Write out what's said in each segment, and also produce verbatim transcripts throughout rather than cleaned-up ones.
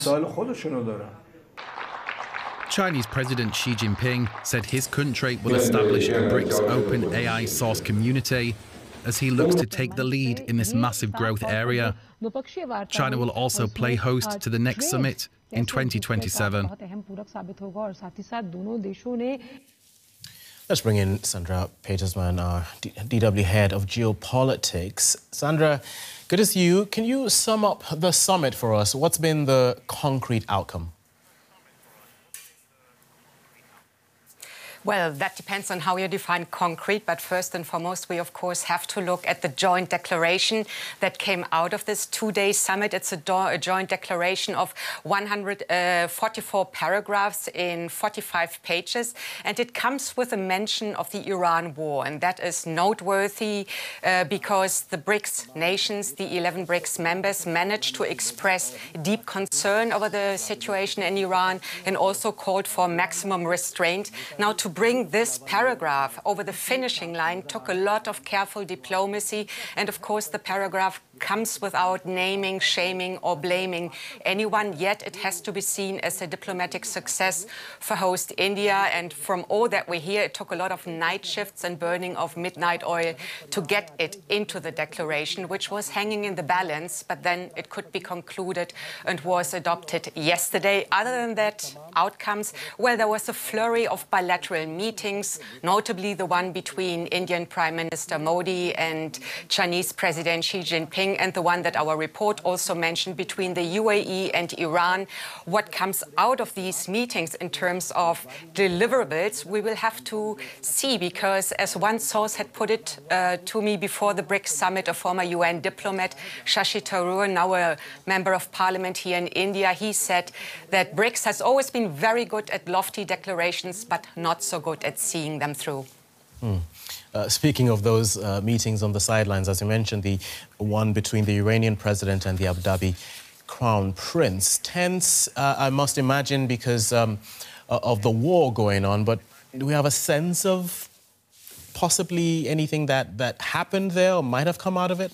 Chinese President Xi Jinping said his country will establish a BRICS open A I source community as he looks to take the lead in this massive growth area. China will also play host to the next summit in twenty twenty-seven. Let's bring in Sandra Petersman, our D W head of geopolitics. Sandra, good to see you. Can you sum up the summit for us? What's been the concrete outcome? Well, that depends on how you define concrete, but first and foremost, we of course have to look at the joint declaration that came out of this two-day summit. It's a, a joint declaration of one hundred forty-four paragraphs in forty-five pages, and it comes with a mention of the Iran war, and that is noteworthy uh, because the BRICS nations, the eleven BRICS members, managed to express deep concern over the situation in Iran and also called for maximum restraint. Now, to bring this paragraph over the finishing line took a lot of careful diplomacy, and of course the paragraph comes without naming, shaming or blaming anyone, yet it has to be seen as a diplomatic success for host India. And from all that we hear, it took a lot of night shifts and burning of midnight oil to get it into the declaration, which was hanging in the balance, but then it could be concluded and was adopted yesterday. Other than that, outcomes, well, there was a flurry of bilateral meetings, notably the one between Indian Prime Minister Modi and Chinese President Xi Jinping, and the one that our report also mentioned between the U A E and Iran. What comes out of these meetings in terms of deliverables, we will have to see, because as one source had put it uh, to me before the BRICS summit, a former U N diplomat, Shashi Tharoor, now a member of parliament here in India, he said that BRICS has always been very good at lofty declarations, but not so good at seeing them through. Hmm. Uh, speaking of those uh, meetings on the sidelines, as you mentioned, the one between the Iranian president and the Abu Dhabi crown prince. Tense, uh, I must imagine, because um, of the war going on, but do we have a sense of possibly anything that, that happened there or might have come out of it?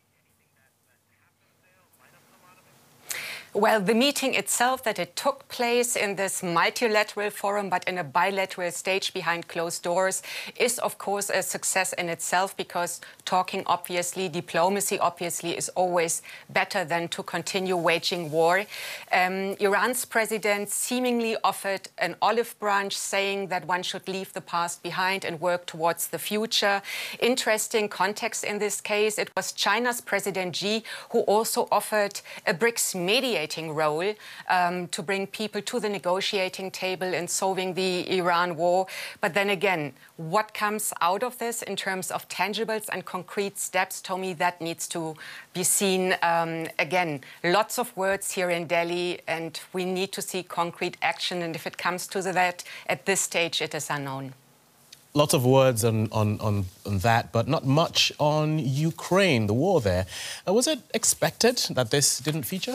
Well, the meeting itself, that it took place in this multilateral forum, but in a bilateral stage behind closed doors, is, of course, a success in itself, because talking, obviously, diplomacy, obviously, is always better than to continue waging war. Um, Iran's president seemingly offered an olive branch, saying that one should leave the past behind and work towards the future. Interesting context in this case, it was China's President Xi who also offered a BRICS mediator role um, to bring people to the negotiating table in solving the Iran war. But then again, what comes out of this in terms of tangibles and concrete steps, to me, that needs to be seen. Um, again, lots of words here in Delhi, and we need to see concrete action. And if it comes to that, at this stage, it is unknown. Lots of words on, on, on, on that, but not much on Ukraine, the war there. Uh, was it expected that this didn't feature?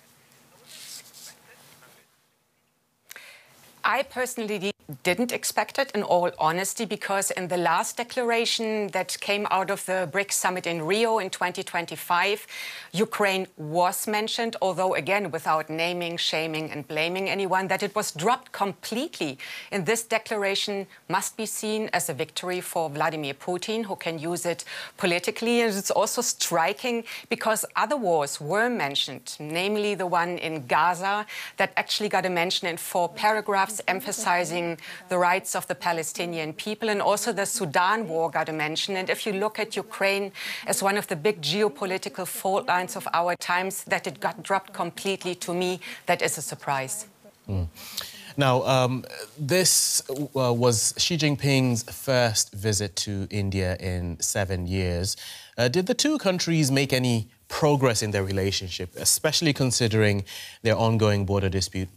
I personally didn't expect it, in all honesty, because in the last declaration that came out of the BRICS summit in Rio in twenty twenty-five, Ukraine was mentioned, although, again, without naming, shaming and blaming anyone. That it was dropped completely in this declaration must be seen as a victory for Vladimir Putin, who can use it politically. And it's also striking because other wars were mentioned, namely the one in Gaza, that actually got a mention in four paragraphs, emphasizing the rights of the Palestinian people, and also the Sudan war got a mention. And if you look at Ukraine as one of the big geopolitical fault lines of our times, that it got dropped completely, to me, that is a surprise. Mm. Now, um, this uh, was Xi Jinping's first visit to India in seven years. Uh, did the two countries make any progress in their relationship, especially considering their ongoing border dispute?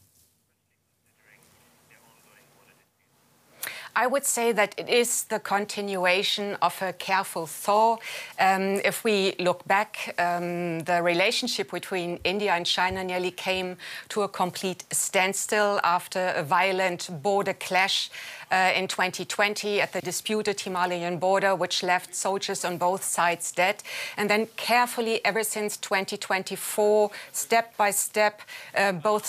I would say that it is the continuation of a careful thaw. Um, if we look back, um, the relationship between India and China nearly came to a complete standstill after a violent border clash uh, in twenty twenty at the disputed Himalayan border, which left soldiers on both sides dead. And then carefully, ever since twenty twenty-four, step by step, uh, both